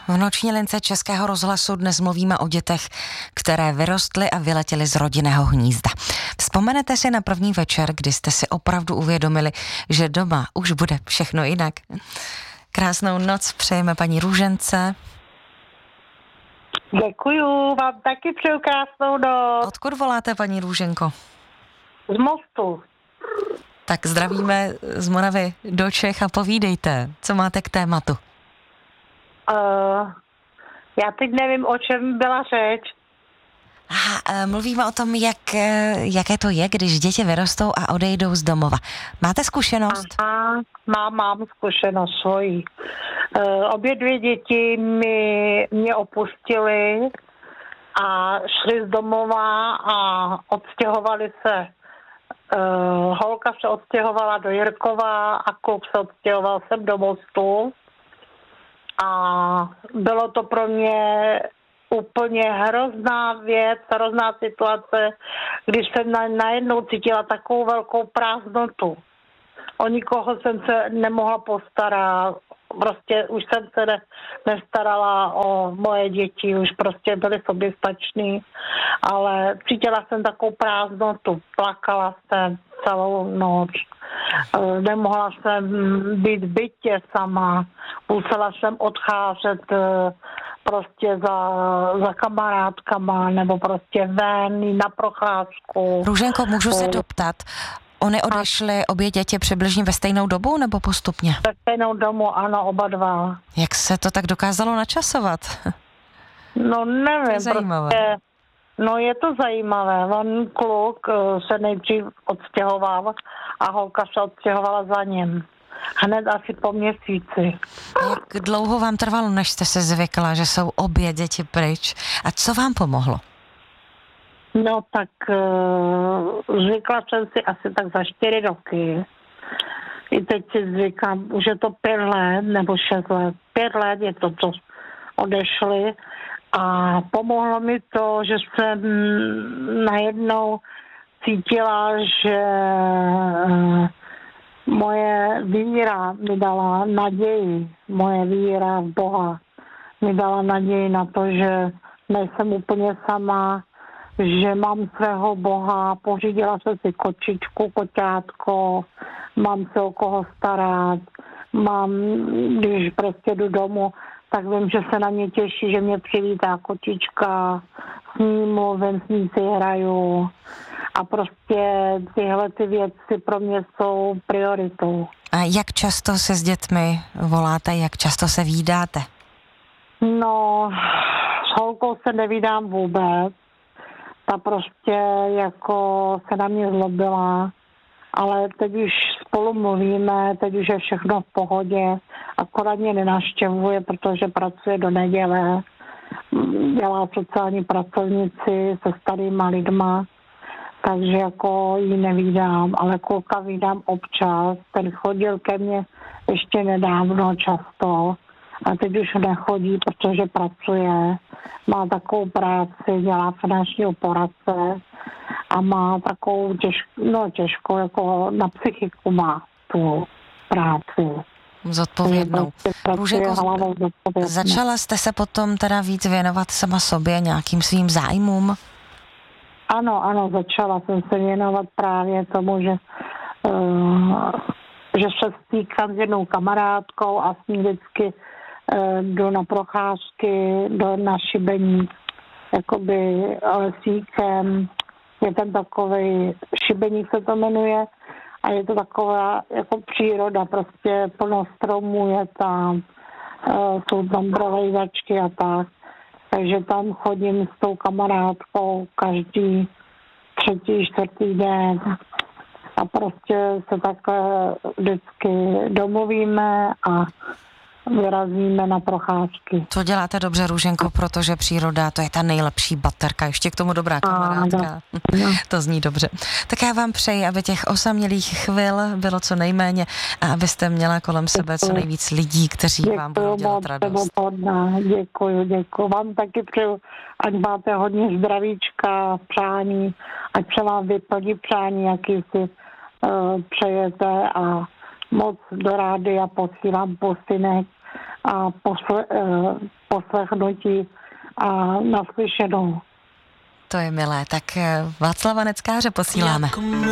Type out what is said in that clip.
V noční lince Českého rozhlasu dnes mluvíme o dětech, které vyrostly a vyletěly z rodinného hnízda. Vzpomenete si na první večer, kdy jste si opravdu uvědomili, že doma už bude všechno jinak? Krásnou noc přejeme paní Růžence. Děkuju, vám taky přeju krásnou noc. Odkud voláte, paní Růženko? Z Mostu. Tak zdravíme z Moravy do Čech a povídejte, co máte k tématu. Já teď nevím, o čem byla řeč. Mluvíme o tom, jaké to je, když děti vyrostou a odejdou z domova. Máte zkušenost? Aha, mám zkušenost svojí. Obě dvě děti mě opustily a šly z domova a odstěhovali se. Holka se odstěhovala do Jirkova a kluk se odstěhoval sem do Mostu. A bylo to pro mě úplně hrozná věc, hrozná situace, když jsem najednou cítila takovou velkou prázdnotu. O nikoho jsem se nemohla postarat, prostě už jsem se nestarala o moje děti, už prostě byly soběstační, ale cítila jsem takovou prázdnotu, plakala jsem celou noc. Nemohla jsem být v bytě sama, musela jsem odcházet prostě za kamarádkama nebo prostě ven na procházku. Růženko, můžu se doptat? Oni odešly obě děti přibližně ve stejnou dobu nebo postupně? Ve stejnou dobu, ano, oba dva. Jak se to tak dokázalo načasovat? No nevím. To je zajímavé. Prostě, no je to zajímavé. On kluk se nejdřív odstěhoval a holka se odstěhovala za ním. Hned asi po měsíci. Jak dlouho vám trvalo, než jste se zvykla, že jsou obě děti pryč? A co vám pomohlo? No tak zvykla jsem si asi tak za 4 roky. I teď si zvykám, už je to 5 let nebo 6 let. 5 let je to, co odešli. A pomohlo mi to, že jsem najednou cítila, že moje víra mi dala naději. Moje víra v Boha mi dala naději na to, že nejsem úplně sama, že mám svého Boha, pořídila jsem si kočičku, koťátko, mám se o koho starat, když prostě jdu domů, tak vím, že se na mě těší, že mě přivítá kočička, s ní mluvím, s ní si hraju a prostě tyhle ty věci pro mě jsou prioritou. A jak často se s dětmi voláte, jak často se vídáte? No, s holkou se nevídám vůbec. Ta prostě jako se na mě zlobila, ale teď už spolu mluvíme, teď už je všechno v pohodě, akorát mě nenavštěvuje, protože pracuje do neděle, dělá sociální pracovnici se starýma lidma, takže jako ji nevídám, ale kluka vídám občas, ten chodil ke mně ještě nedávno často, a teď už nechodí, protože pracuje, má takovou práci, dělá finančního poradce a má takovou těžkou, jako na psychiku má tu práci. Zodpovědnou. Růženko, začala jste se potom teda víc věnovat sama sobě, nějakým svým zájmům? Ano, začala jsem se věnovat právě tomu, že se stýkám s jednou kamarádkou a s ní vždycky jdu na procházky, na Šibeník, jakoby lesíkem. Je tam takovej, Šibeník se to jmenuje, a je to taková jako příroda, prostě plno stromů je tam, jsou tam brolejzačky a tak. Takže tam chodím s tou kamarádkou každý 3., 4. den a prostě se takhle vždycky domluvíme a vyrazíme na procházky. To děláte dobře, Růženko, protože příroda, to je ta nejlepší baterka, ještě k tomu dobrá kamarádka. To zní dobře. Tak já vám přeji, aby těch osamělých chvil bylo co nejméně a abyste měla kolem sebe co nejvíc lidí, kteří vám budou dělat radost. Děkuju. Vám taky přeju, ať máte hodně zdravíčka, přání, ať se vám vyplní přání, jaký si přejete a moc do rádia posílám pusinek a poslechnutí a naslyšenou. To je milé. Tak Václava Neckáře posíláme.